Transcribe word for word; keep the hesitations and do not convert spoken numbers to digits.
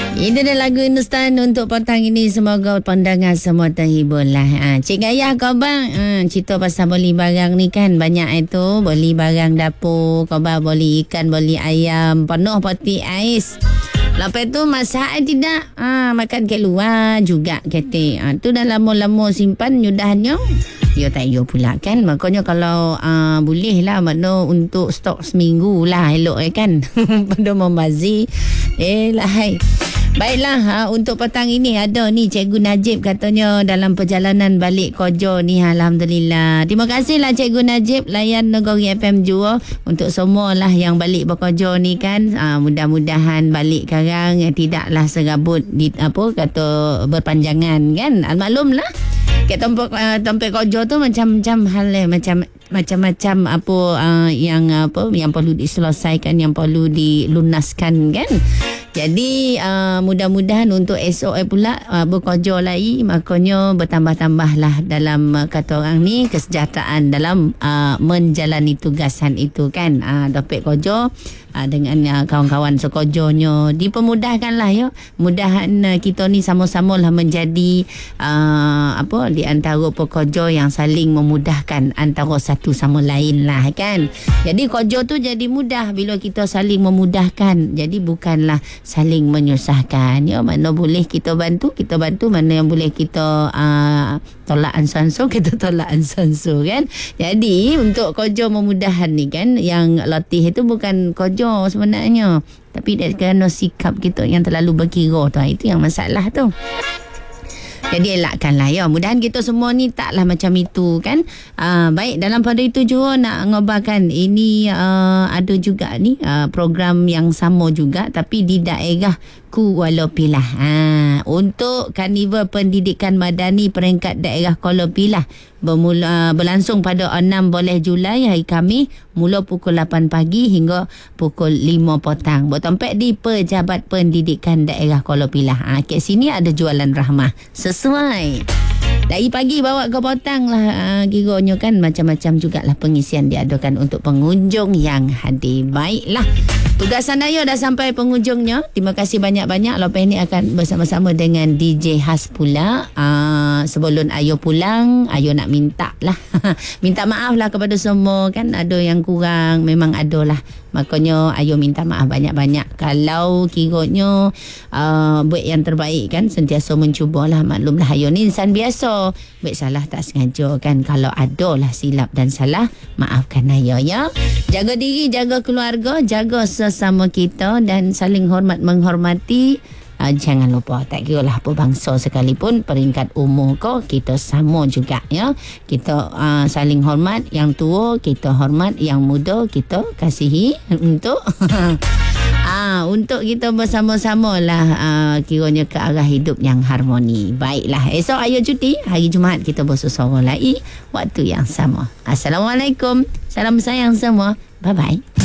Itu dah lagu Hindustan untuk petang ini. Semoga pandangan semua terhibur lah. Ha, Cik Gaya kau bang, ha, cerita pasal beli barang ni kan. Banyak itu. Beli barang dapur. Kau bang beli ikan, beli ayam. Penuh peti ais. Lepas tu masak tidak. Ha, makan ke luar juga kata. Ha, tu dah lama-lama simpan nyudahnya. Ya tak ya pula kan. Makanya kalau uh, boleh lah makna untuk stok seminggu lah elok eh kan. Pada membazir. Eh lah hai. Baiklah, ha, untuk petang ini ada ni Cikgu Najib katanya dalam perjalanan balik kerja ni. Alhamdulillah. Terima kasihlah Cikgu Najib layan Negeri F M juga untuk semua lah yang balik bekerja ni kan. Ha, mudah-mudahan balik sekarang eh, tidaklah serabut di apa kata berpanjangan kan. Maklumlah. Kat tempat uh, tempat kerja tu macam-macam hal eh, macam macam-macam apa uh, yang apa yang perlu diselesaikan, yang perlu dilunaskan kan. Jadi uh, mudah-mudahan untuk esok eh pula uh, bekerja lagi, makanya bertambah-tambahlah dalam uh, kata orang ni kesejahteraan dalam uh, menjalani tugasan itu kan. Uh, dapat kerja uh, dengan uh, kawan-kawan sekerjanya dipermudahkanlah ya. Mudahan uh, kita ni sama-sama lah menjadi uh, apa di antara pekerja yang saling memudahkan antara satu sama lain lah kan. Jadi kerja tu jadi mudah bila kita saling memudahkan. Jadi bukanlah saling menyusahkan ya. Mana boleh kita bantu kita bantu, mana yang boleh kita uh, tolak ansur-ansur kita tolak ansur-ansur kan. Jadi untuk kerja memudahkan ni kan, yang latih itu bukan kerja sebenarnya, tapi dia kerana sikap kita yang terlalu berkira tu. Itu yang masalah tu. Jadi elakkanlah ya. Mudahan kita semua ni taklah macam itu kan. Uh, baik, dalam pada itu juga nak ngobarkan ini uh, ada juga ni uh, program yang sama juga tapi di daerah Kuala Pilah. Ha, untuk Karnival Pendidikan Madani peringkat daerah Kuala Pilah bermula berlangsung pada enam belas Julai hari Khamis, mula pukul lapan pagi hingga pukul lima petang. Bertempat di Pejabat Pendidikan Daerah Kuala Pilah. Ha, kat sini ada jualan rahmah. Sesuai. Dari pagi bawa ke petang lah, uh, kiranya kan macam-macam jugalah pengisian diadakan untuk pengunjung yang hadir. Baiklah, tugasan Ayo dah sampai penghujungnya. Terima kasih banyak-banyak. Lepas ini akan bersama-sama dengan D J Has pula. Uh, sebelum Ayo pulang, Ayo nak minta lah minta maaf lah kepada semua kan. Ada yang kurang, memang ada lah. Makanya Ayo minta maaf banyak-banyak. Kalau kiranya uh, buat yang terbaik kan, sentiasa mencubalah. Maklumlah Ayo ni insan biasa, buat salah tak sengaja kan. Kalau ada lah silap dan salah, maafkan Ayo ya. Jaga diri, jaga keluarga, jaga sesama kita dan saling hormat menghormati. Uh, jangan lupa, tak kira lah apa bangsa sekalipun, peringkat umur kau, kita sama juga ya. Kita uh, saling hormat, yang tua kita hormat, yang muda kita kasihi untuk ah untuk kita bersama-sama lah uh, kiranya ke arah hidup yang harmoni. Baiklah, esok Ayo cuti, hari Jumaat kita bersama lagi waktu yang sama. Assalamualaikum, salam sayang semua, bye bye.